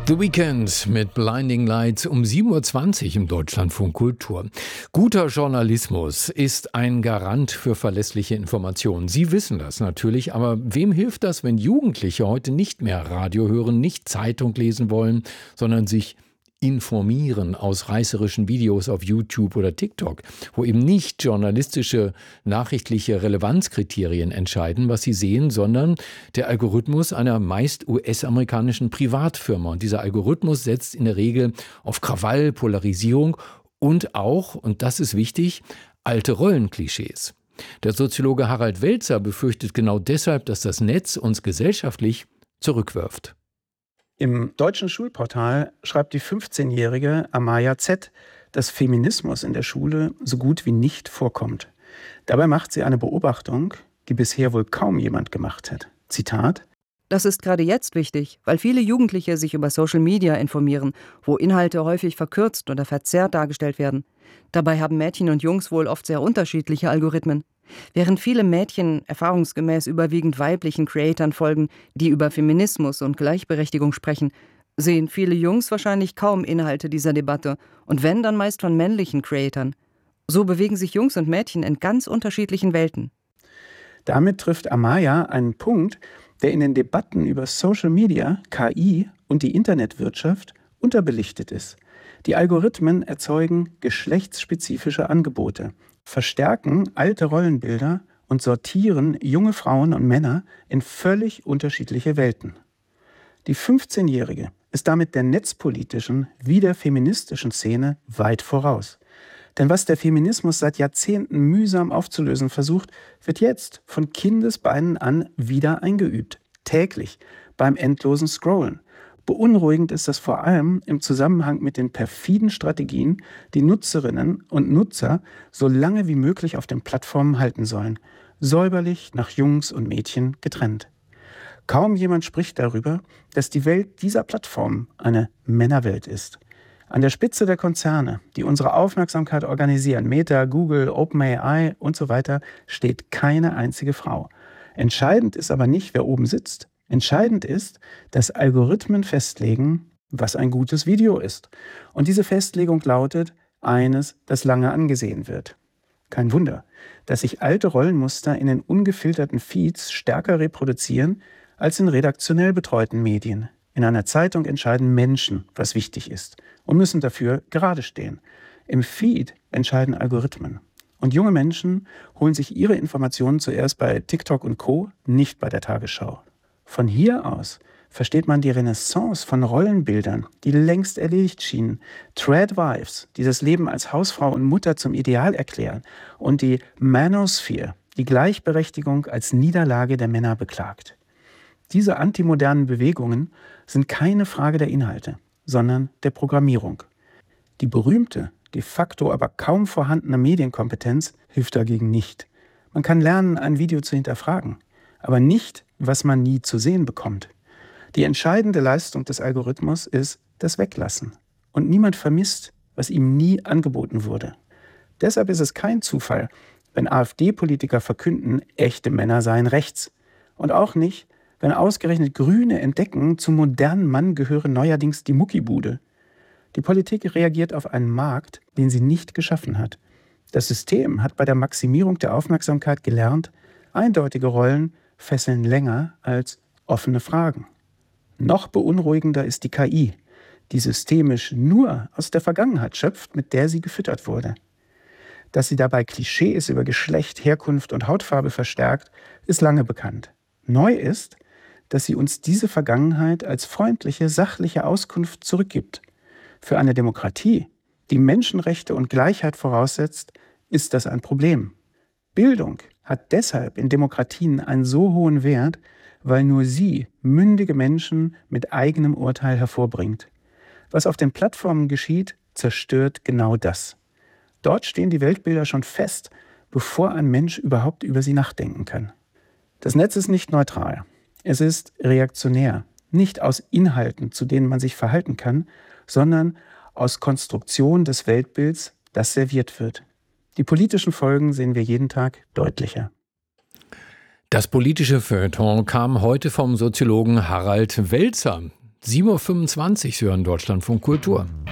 The Weekend mit Blinding Lights um 7:20 Uhr im Deutschlandfunk Kultur. Guter Journalismus ist ein Garant für verlässliche Informationen. Sie wissen das natürlich, aber wem hilft das, wenn Jugendliche heute nicht mehr Radio hören, nicht Zeitung lesen wollen, sondern sich informieren aus reißerischen Videos auf YouTube oder TikTok, wo eben nicht journalistische, nachrichtliche Relevanzkriterien entscheiden, was sie sehen, sondern der Algorithmus einer meist US-amerikanischen Privatfirma. Und dieser Algorithmus setzt in der Regel auf Krawall, Polarisierung und auch, und das ist wichtig, alte Rollenklischees. Der Soziologe Harald Welzer befürchtet genau deshalb, dass das Netz uns gesellschaftlich zurückwirft. Im deutschen Schulportal schreibt die 15-jährige Amaya Z., dass Feminismus in der Schule so gut wie nicht vorkommt. Dabei macht sie eine Beobachtung, die bisher wohl kaum jemand gemacht hat. Zitat: Das ist gerade jetzt wichtig, weil viele Jugendliche sich über Social Media informieren, wo Inhalte häufig verkürzt oder verzerrt dargestellt werden. Dabei haben Mädchen und Jungs wohl oft sehr unterschiedliche Algorithmen. Während viele Mädchen erfahrungsgemäß überwiegend weiblichen Creatoren folgen, die über Feminismus und Gleichberechtigung sprechen, sehen viele Jungs wahrscheinlich kaum Inhalte dieser Debatte und wenn, dann meist von männlichen Creatoren. So bewegen sich Jungs und Mädchen in ganz unterschiedlichen Welten. Damit trifft Amaya einen Punkt, der in den Debatten über Social Media, KI und die Internetwirtschaft unterbelichtet ist. Die Algorithmen erzeugen geschlechtsspezifische Angebote, verstärken alte Rollenbilder und sortieren junge Frauen und Männer in völlig unterschiedliche Welten. Die 15-Jährige ist damit der netzpolitischen wie der feministischen Szene weit voraus. Denn was der Feminismus seit Jahrzehnten mühsam aufzulösen versucht, wird jetzt von Kindesbeinen an wieder eingeübt. Täglich, beim endlosen Scrollen. Beunruhigend ist das vor allem im Zusammenhang mit den perfiden Strategien, die Nutzerinnen und Nutzer so lange wie möglich auf den Plattformen halten sollen. Säuberlich nach Jungs und Mädchen getrennt. Kaum jemand spricht darüber, dass die Welt dieser Plattformen eine Männerwelt ist. An der Spitze der Konzerne, die unsere Aufmerksamkeit organisieren, Meta, Google, OpenAI und so weiter, steht keine einzige Frau. Entscheidend ist aber nicht, wer oben sitzt. Entscheidend ist, dass Algorithmen festlegen, was ein gutes Video ist. Und diese Festlegung lautet, eines, das lange angesehen wird. Kein Wunder, dass sich alte Rollenmuster in den ungefilterten Feeds stärker reproduzieren als in redaktionell betreuten Medien. In einer Zeitung entscheiden Menschen, was wichtig ist und müssen dafür gerade stehen. Im Feed entscheiden Algorithmen. Und junge Menschen holen sich ihre Informationen zuerst bei TikTok und Co., nicht bei der Tagesschau. Von hier aus versteht man die Renaissance von Rollenbildern, die längst erledigt schienen, Tradwives, die das Leben als Hausfrau und Mutter zum Ideal erklären, und die Manosphere, die Gleichberechtigung als Niederlage der Männer beklagt. Diese antimodernen Bewegungen sind keine Frage der Inhalte, sondern der Programmierung. Die berühmte, de facto aber kaum vorhandene Medienkompetenz hilft dagegen nicht. Man kann lernen, ein Video zu hinterfragen, aber nicht, was man nie zu sehen bekommt. Die entscheidende Leistung des Algorithmus ist das Weglassen. Und niemand vermisst, was ihm nie angeboten wurde. Deshalb ist es kein Zufall, wenn AfD-Politiker verkünden, echte Männer seien rechts. Und auch nicht, wenn ausgerechnet Grüne entdecken, zum modernen Mann gehöre neuerdings die Muckibude. Die Politik reagiert auf einen Markt, den sie nicht geschaffen hat. Das System hat bei der Maximierung der Aufmerksamkeit gelernt, eindeutige Rollen fesseln länger als offene Fragen. Noch beunruhigender ist die KI, die systemisch nur aus der Vergangenheit schöpft, mit der sie gefüttert wurde. Dass sie dabei Klischees über Geschlecht, Herkunft und Hautfarbe verstärkt, ist lange bekannt. Neu ist, dass sie uns diese Vergangenheit als freundliche, sachliche Auskunft zurückgibt. Für eine Demokratie, die Menschenrechte und Gleichheit voraussetzt, ist das ein Problem. Bildung hat deshalb in Demokratien einen so hohen Wert, weil nur sie mündige Menschen mit eigenem Urteil hervorbringt. Was auf den Plattformen geschieht, zerstört genau das. Dort stehen die Weltbilder schon fest, bevor ein Mensch überhaupt über sie nachdenken kann. Das Netz ist nicht neutral. Es ist reaktionär. Nicht aus Inhalten, zu denen man sich verhalten kann, sondern aus Konstruktion des Weltbilds, das serviert wird. Die politischen Folgen sehen wir jeden Tag deutlicher. Das politische Feuilleton kam heute vom Soziologen Harald Welzer. 7:25 Uhr, Sie hören Deutschlandfunk Kultur.